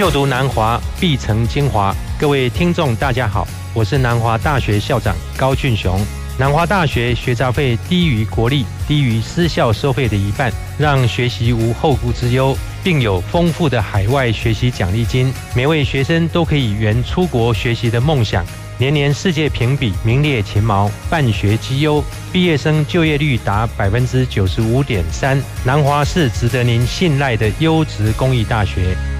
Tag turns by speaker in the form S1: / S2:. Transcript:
S1: 就读南华必成精华。各位听众大家好，我是南华大学校长高俊雄。南华大学学杂费低于国立、低于私校收费的一半，让学习无后顾之忧，并有丰富的海外学习奖励金，每位学生都可以圆出国学习的梦想。年年世界评比名列前茅，办学绩优，毕业生就业率达 95.3%。南华是值得您信赖的优质公益大学。